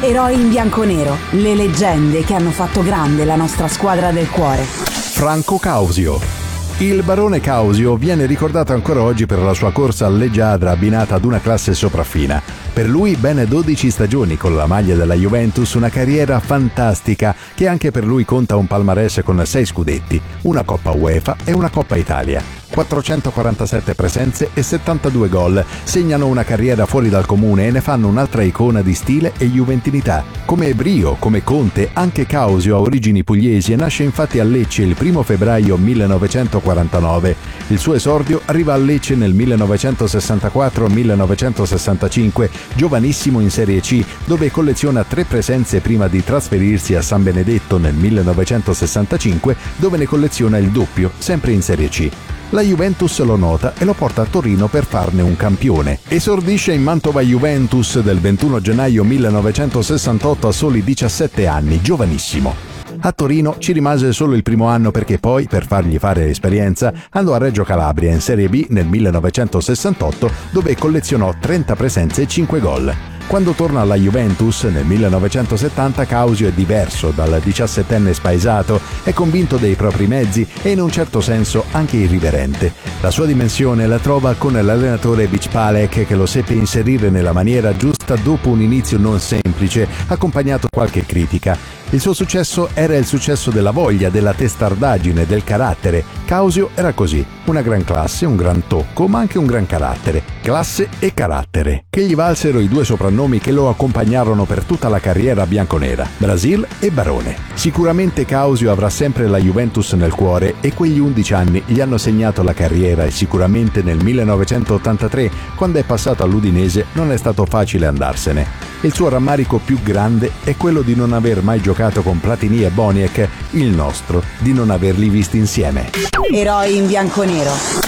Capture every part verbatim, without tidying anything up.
Eroi in bianconero, le leggende che hanno fatto grande la nostra squadra del cuore. Franco Causio. Il barone Causio viene ricordato ancora oggi per la sua corsa a leggiadra abbinata ad una classe sopraffina. Per lui ben dodici stagioni con la maglia della Juventus, una carriera fantastica che anche per lui conta un palmarès con sei scudetti, una Coppa UEFA e una Coppa Italia. quattrocentoquarantasette presenze e settantadue gol segnano una carriera fuori dal comune e ne fanno un'altra icona di stile e juventinità. Come Brio, come Conte, anche Causio ha origini pugliesi e nasce infatti a Lecce il primo febbraio millenovecentoquarantanove. Il suo esordio arriva a Lecce nel millenovecentosessantaquattro millenovecentosessantacinque, giovanissimo in Serie C, dove colleziona tre presenze prima di trasferirsi a San Benedetto nel millenovecentosessantacinque, dove ne colleziona il doppio, sempre in Serie C. La Juventus lo nota e lo porta a Torino per farne un campione. Esordisce in Mantova Juventus del ventuno gennaio millenovecentosessantotto a soli diciassette anni, giovanissimo. A Torino ci rimase solo il primo anno perché poi, per fargli fare esperienza, andò a Reggio Calabria in Serie B nel millenovecentosessantotto, dove collezionò trenta presenze e cinque gol. Quando torna alla Juventus nel millenovecentosettanta, Causio è diverso dal diciassettenne spaesato, è convinto dei propri mezzi e in un certo senso anche irriverente. La sua dimensione la trova con l'allenatore Bicpalek, che lo seppe inserire nella maniera giusta dopo un inizio non semplice, accompagnato da qualche critica. Il suo successo era il successo della voglia, della testardaggine, del carattere. Causio era così, una gran classe, un gran tocco, ma anche un gran carattere. Classe e carattere, che gli valsero i due soprannomi che lo accompagnarono per tutta la carriera bianconera, Brasil e Barone. Sicuramente Causio avrà sempre la Juventus nel cuore e quegli undici anni gli hanno segnato la carriera e sicuramente nel millenovecentottantatré, quando è passato all'Udinese, non è stato facile andarsene. Il suo rammarico più grande è quello di non aver mai giocato con Platini e Boniek, il nostro di non averli visti insieme. Eroi in bianconero.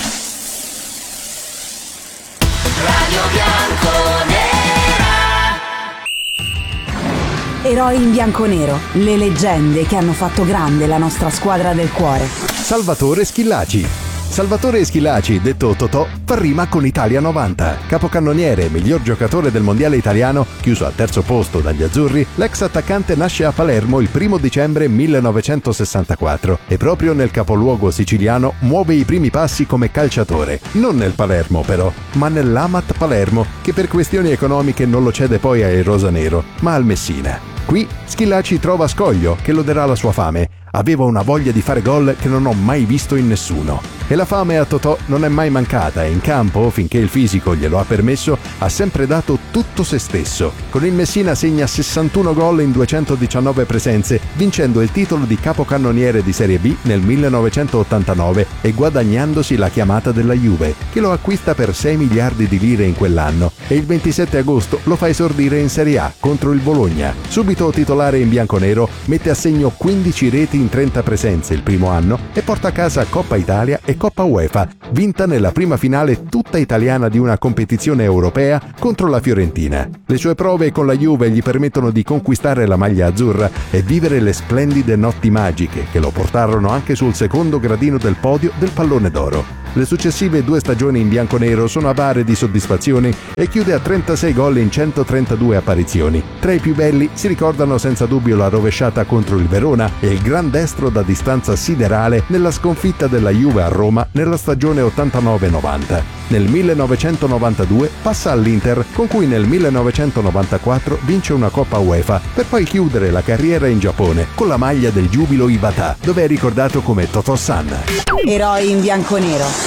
Radio Bianconera. Eroi in bianconero, le leggende che hanno fatto grande la nostra squadra del cuore. Salvatore Schillaci. Salvatore Schillaci, detto Totò, fa rima con Italia novanta. Capocannoniere, miglior giocatore del mondiale italiano, chiuso al terzo posto dagli azzurri, l'ex attaccante nasce a Palermo il primo dicembre millenovecentosessantaquattro e proprio nel capoluogo siciliano muove i primi passi come calciatore. Non nel Palermo però, ma nell'Amat Palermo, che per questioni economiche non lo cede poi ai rosanero, ma al Messina. Qui Schillaci trova Scoglio, che loderà la sua fame. Aveva una voglia di fare gol che non ho mai visto in nessuno. E la fame a Totò non è mai mancata e in campo, finché il fisico glielo ha permesso, ha sempre dato tutto se stesso. Con il Messina segna sessantuno gol in duecentodiciannove presenze, vincendo il titolo di capocannoniere di Serie B nel millenovecentottantanove e guadagnandosi la chiamata della Juve, che lo acquista per sei miliardi di lire in quell'anno, e il ventisette agosto lo fa esordire in Serie A contro il Bologna. Subito titolare in bianconero, mette a segno quindici reti in trenta presenze il primo anno e porta a casa Coppa Italia e Coppa UEFA, vinta nella prima finale tutta italiana di una competizione europea contro la Fiorentina. Le sue prove con la Juve gli permettono di conquistare la maglia azzurra e vivere le splendide notti magiche che lo portarono anche sul secondo gradino del podio del Pallone d'Oro. Le successive due stagioni in bianconero sono avare di soddisfazioni e chiude a trentasei gol in centotrentadue apparizioni. Tra i più belli si ricordano senza dubbio la rovesciata contro il Verona e il gran destro da distanza siderale nella sconfitta della Juve a Roma nella stagione ottantanove novanta. Nel millenovecentonovantadue passa all'Inter, con cui nel millenovecentonovantaquattro vince una Coppa UEFA, per poi chiudere la carriera in Giappone con la maglia del Giubilo Iwata, dove è ricordato come Totò-san. Eroi in bianconero.